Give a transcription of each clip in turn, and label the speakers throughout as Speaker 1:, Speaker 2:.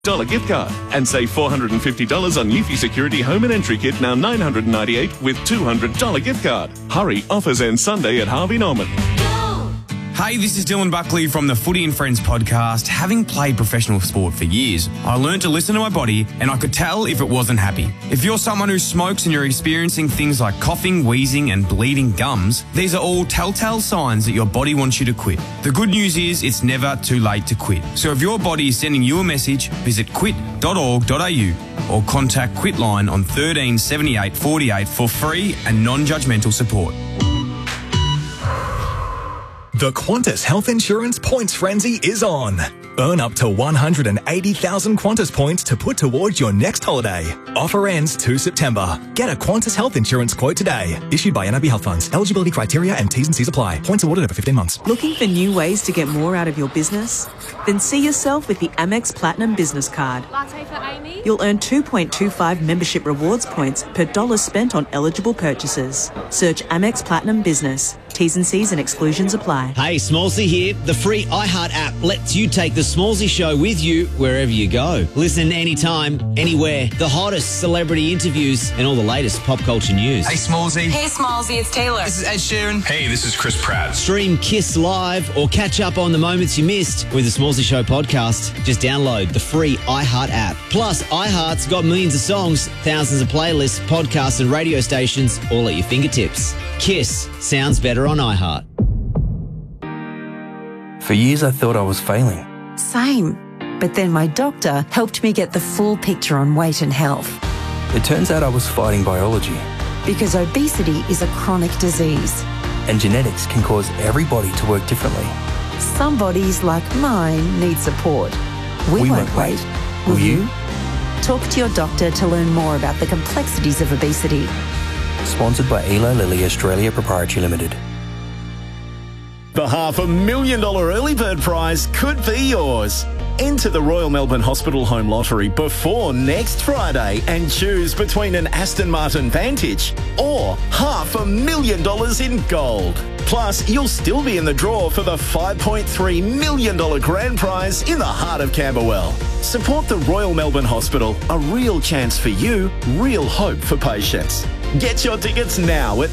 Speaker 1: gift card and save $450 on Eufy Security Home and Entry Kit, now $998 with $200 gift card. Hurry, offers end Sunday at Harvey Norman.
Speaker 2: Hey, this is Dylan Buckley from the Footy and Friends podcast. Having played professional sport for years, I learned to listen to my body and I could tell if it wasn't happy. If you're someone who smokes and you're experiencing things like coughing, wheezing and bleeding gums, these are all telltale signs that your body wants you to quit. The good news is it's never too late to quit. So if your body is sending you a message, visit quit.org.au or contact Quitline on 13 78 48 for free and non-judgmental support.
Speaker 3: The Qantas Health Insurance Points Frenzy is on. Earn up to 180,000 Qantas points to put towards your next holiday. Offer ends 2 September. Get a Qantas Health Insurance quote today. Issued by NIB Health Funds. Eligibility criteria and T's and C's apply. Points awarded over 15 months.
Speaker 4: Looking for new ways to get more out of your business? Then see yourself with the Amex Platinum Business Card.
Speaker 5: Latte for Amy?
Speaker 4: You'll earn 2.25 membership rewards points per dollar spent on eligible purchases. Search Amex Platinum Business. T's and C's and exclusions apply.
Speaker 6: Hey, Smallsy here. The free iHeart app lets you take the Smallsy Show with you wherever you go. Listen anytime, anywhere. The hottest celebrity interviews and all the latest pop culture news.
Speaker 7: Hey, Smallsy.
Speaker 5: Hey, Smallsy, it's Taylor.
Speaker 7: This is Ed Sheeran.
Speaker 8: Hey, this is Chris Pratt.
Speaker 6: Stream Kiss live or catch up on the moments you missed with the Smallsy Show podcast. Just download the free iHeart app. Plus, iHeart's got millions of songs, thousands of playlists, podcasts and radio stations all at your fingertips. Kiss sounds better on iHeart.
Speaker 9: For years, I thought I was failing.
Speaker 10: Same. But then my doctor helped me get the full picture on weight and health.
Speaker 9: It turns out I was fighting biology.
Speaker 10: Because obesity is a chronic disease.
Speaker 9: And genetics can cause everybody to work differently.
Speaker 10: Some bodies, like mine, need support. We won't wait. Will you? Talk to your doctor to learn more about the complexities of obesity.
Speaker 9: Sponsored by Eli Lilly Australia Proprietary Limited.
Speaker 11: The $500,000 early bird prize could be yours. Enter the Royal Melbourne Hospital Home Lottery before next Friday and choose between an Aston Martin Vantage or $500,000 in gold. Plus, you'll still be in the draw for the $5.3 million grand prize in the heart of Camberwell. Support the Royal Melbourne Hospital. A real chance for you, real hope for patients. Get your tickets now at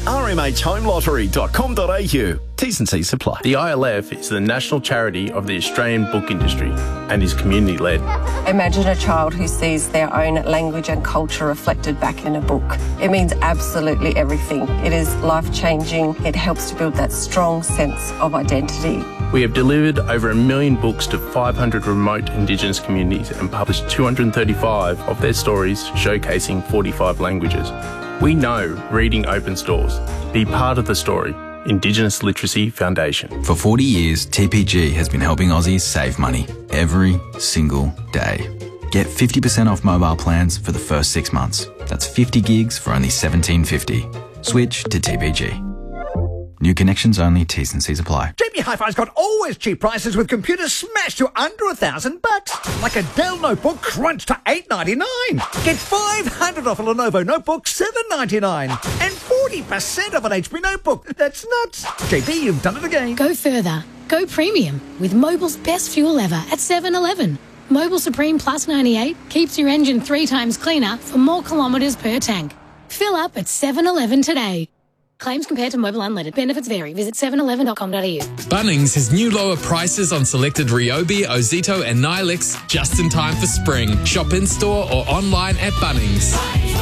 Speaker 11: rmhhomelottery.com.au. T's and C's apply.
Speaker 8: The ILF is the national charity of the Australian book industry and is community-led.
Speaker 12: Imagine a child who sees their own language and culture reflected back in a book. It means absolutely everything. It is life-changing. It helps to build that strong sense of identity.
Speaker 8: We have delivered over 1 million books to 500 remote Indigenous communities and published 235 of their stories showcasing 45 languages. We know reading opens doors. Be part of the story. Indigenous Literacy Foundation.
Speaker 13: For 40 years, TPG has been helping Aussies save money every single day. Get 50% off mobile plans for the first 6 months. That's 50 gigs for only $17.50. Switch to TPG. New connections only, T's and C's apply.
Speaker 14: JB Hi-Fi's got always cheap prices with computers smashed to under $1,000. Like a Dell notebook crunched to $899. Get $500 off a Lenovo notebook, $799. And 40% off an HP notebook. That's nuts. JB, you've done it again.
Speaker 15: Go further. Go premium with Mobil's best fuel ever at 7-Eleven. Mobil Supreme Plus 98 keeps your engine 3 times cleaner for more kilometres per tank. Fill up at 7-Eleven today. Claims compared to Mobil Unleaded. Benefits vary. Visit 711.com.au.
Speaker 16: Bunnings has new lower prices on selected Ryobi, Ozito and Nilix just in time for spring. Shop in store or online at Bunnings.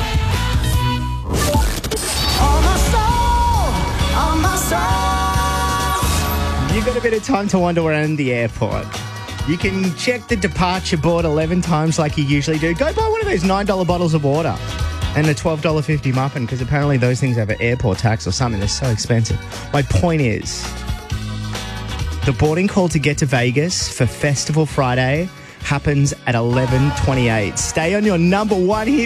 Speaker 17: You've got a bit of time to wander around the airport. You can check the departure board 11 times like you usually do. Go buy one of those $9 bottles of water and a $12.50 muffin, because apparently those things have an airport tax or something. They're so expensive. My point is, the boarding call to get to Vegas for Festival Friday happens at 11:28. Stay on your number one hit